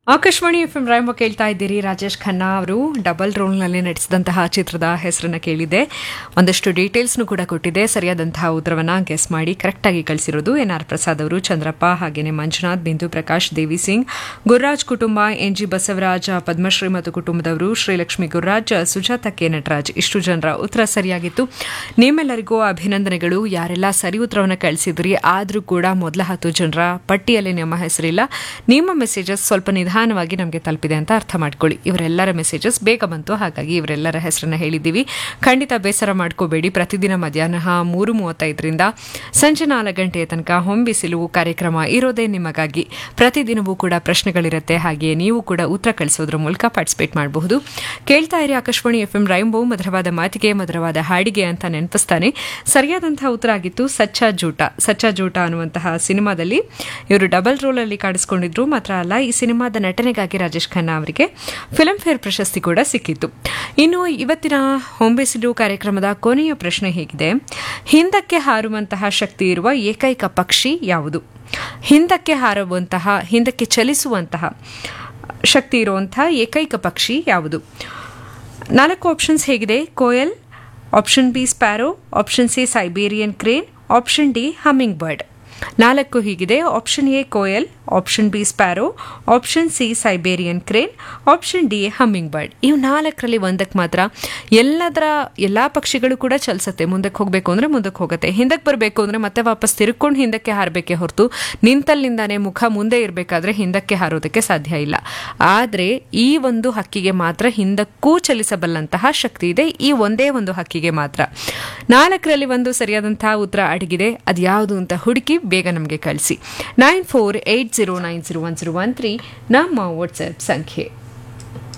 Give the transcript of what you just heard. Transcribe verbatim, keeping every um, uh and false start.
Akashvani F M ರಾಯಂಬ ಕೇಳ್ತಾ ಇದ್ದೀರಿ. ರಾಜೇಶ್ ಖನ್ನಾ ಅವರು ಡಬಲ್ ರೋಲ್ನಲ್ಲಿ ನಟಿಸಿದಂತಹ ಚಿತ್ರದ ಹೆಸರನ್ನು ಕೇಳಿದೆ. ಒಂದಷ್ಟು ಡೀಟೇಲ್ಸ್ನು ಕೂಡ ಕೊಟ್ಟಿದೆ. ಸರಿಯಾದಂತಹ ಉತ್ತರವನ್ನು ಗೆಸ್ ಮಾಡಿ ಕರೆಕ್ಟಾಗಿ ಕಳಿಸಿರೋದು ಎನ್ ಆರ್ ಪ್ರಸಾದ್ ಅವರು, ಚಂದ್ರಪ್ಪ, ಹಾಗೇನೆ ಮಂಜುನಾಥ್, ಬಿಂದು ಪ್ರಕಾಶ್, ದೇವಿ ಸಿಂಗ್, ಗುರುರಾಜ್ ಕುಟುಂಬ, ಎನ್ ಜಿ ಬಸವರಾಜ್, ಪದ್ಮಶ್ರೀ ಮತ್ತು ಕುಟುಂಬದವರು, ಶ್ರೀಲಕ್ಷ್ಮಿ ಗುರುರಾಜ್, ಸುಜಾತ ಕೆ ನಟರಾಜ್. ಇಷ್ಟು ಜನರ ಉತ್ತರ ಸರಿಯಾಗಿತ್ತು. ನಿಮ್ಮೆಲ್ಲರಿಗೂ ಅಭಿನಂದನೆಗಳು. ಯಾರೆಲ್ಲ ಸರಿ ಉತ್ತರವನ್ನು ಕಳಿಸಿದ್ರಿ, ಆದರೂ ಕೂಡ ಮೊದಲ ಹತ್ತು ಜನರ ಪಟ್ಟಿಯಲ್ಲಿ ನಿಮ್ಮ ಹೆಸರಿಲ್ಲ. ನಿಮ್ಮ ಮೆಸೇಜಸ್ ಸ್ವಲ್ಪ ನಿಧಾನವಾಗಿ ನಮಗೆ ತಲುಪಿದೆ ಅಂತ ಅರ್ಥ ಮಾಡ್ಕೊಳ್ಳಿ. ಇವರೆಲ್ಲರ ಮೆಸೇಜಸ್ ಬೇಗ ಬಂತು, ಹಾಗಾಗಿ ಇವರೆಲ್ಲರ ಹೆಸರನ್ನ ಹೇಳಿದ್ದೀವಿ. ಖಂಡಿತ ಬೇಸರ ಮಾಡ್ಕೋಬೇಡಿ. ಪ್ರತಿದಿನ ಮಧ್ಯಾಹ್ನ ಮೂರು ಮೂವತ್ತೈದರಿಂದ ಸಂಜೆ ನಾಲ್ಕು ಗಂಟೆಯ ತನಕ ಹೊಂಬಿಸಿಲು ಕಾರ್ಯಕ್ರಮ ಇರೋದೇ ನಿಮಗಾಗಿ. ಪ್ರತಿದಿನವೂ ಕೂಡ ಪ್ರಶ್ನೆಗಳಿರುತ್ತೆ. ಹಾಗೆಯೇ ನೀವು ಕೂಡ ಉತ್ತರ ಕಳಿಸೋದ್ರ ಮೂಲಕ ಪಾರ್ಟಿಸಿಪೇಟ್ ಮಾಡಬಹುದು. ಕೇಳ್ತಾ ಇರಿ ಆಕಾಶವಾಣಿ ಎಫ್ ಎಂ ರೈಂಬೋ. ಮಧುರವಾದ ಮಾತಿಗೆ ಮಧುರವಾದ ಹಾಡಿಗೆ ಅಂತ ನೆನಪಿಸ್ತಾನೆ. ಸರಿಯಾದಂತಹ ಉತ್ತರ ಆಗಿತ್ತು ಸಚ್ಚಾ ಜೂಟ. ಸಚ್ಚಾ ಜೂಟ ಅನ್ನುವಂತಹ ಸಿನಿಮಾದಲ್ಲಿ ಇವರು ಡಬಲ್ ರೋಲ್ ಅಲ್ಲಿ ಕಾಣಿಸಿಕೊಂಡಿದ್ರು. ಮಾತ್ರ ಅಲ್ಲ, ಈ ಸಿನಿಮಾದ ನಟನೆಗಾಗಿ ರಾಜೇಶ್ ಖನ್ನಾ ಅವರಿಗೆ ಫಿಲ್ಮ್ ಫೇರ್ ಪ್ರಶಸ್ತಿ ಕೂಡ ಸಿಕ್ಕಿತ್ತು. ಇನ್ನು ಇವತ್ತಿನ ಹೊಂಬಿಸಿಲು ಕಾರ್ಯಕ್ರಮದ ಕೊನೆಯ ಪ್ರಶ್ನೆ ಹೇಗಿದೆ: ಹಿಂದಕ್ಕೆ ಹಾರುವಂತಹ ಶಕ್ತಿ ಇರುವ ಏಕೈಕ ಪಕ್ಷಿ ಯಾವುದು? ಹಿಂದಕ್ಕೆ ಹಾರುವಂತಹ, ಹಿಂದಕ್ಕೆ ಚಲಿಸುವಂತಹ ಶಕ್ತಿ ಇರುವಂತಹ ಏಕೈಕ ಪಕ್ಷಿ ಯಾವುದು? ನಾಲ್ಕು ಆಪ್ಷನ್ಸ್ ಹೇಗಿದೆ: Koel, option B sparrow, option C Siberian crane, option D humming bird. ನಾಲ್ಕು ಹೀಗಿದೆ: option A Koel, option B sparrow, option C Siberian crane, option D humming bird. ಇವು ನಾಲ್ಕರಲ್ಲಿ ಒಂದಕ್ಕೆ ಮಾತ್ರ ಎಲ್ಲದರ ಎಲ್ಲ ಪಕ್ಷಿಗಳು ಕೂಡ ಚಲಿಸುತ್ತೆ. ಮುಂದಕ್ಕೆ ಹೋಗಬೇಕು ಅಂದರೆ ಮುಂದಕ್ಕೆ ಹೋಗುತ್ತೆ, ಹಿಂದಕ್ಕೆ ಬರಬೇಕು ಅಂದರೆ ಮತ್ತೆ ವಾಪಸ್ ತಿರುಕೊಂಡು ಹಿಂದಕ್ಕೆ ಹಾರಬೇಕೇ ಹೊರತು ನಿಂತಲ್ಲಿಂದಾನೇ ಮುಖ ಮುಂದೆ ಇರಬೇಕಾದ್ರೆ ಹಿಂದಕ್ಕೆ ಹಾರೋದಕ್ಕೆ ಸಾಧ್ಯ ಇಲ್ಲ. ಆದರೆ ಈ ಒಂದು ಹಕ್ಕಿಗೆ ಮಾತ್ರ ಹಿಂದಕ್ಕೂ ಚಲಿಸಬಲ್ಲಂತಹ ಶಕ್ತಿ ಇದೆ. ಈ ಒಂದೇ ಒಂದು ಹಕ್ಕಿಗೆ ಮಾತ್ರ. ನಾಲ್ಕರಲ್ಲಿ ಒಂದು ಸರಿಯಾದಂತಹ ಉತ್ತರ ಅಡಗಿದೆ. ಅದು ಯಾವುದು ಅಂತ ಹುಡುಕಿ ಬೇಗ ನಮಗೆ ಕಳಿಸಿ. Nine four eight zero nine zero one zero one three ನಮ್ಮ ವಾಟ್ಸ್ಆ್ಯಪ್ ಸಂಖ್ಯೆ.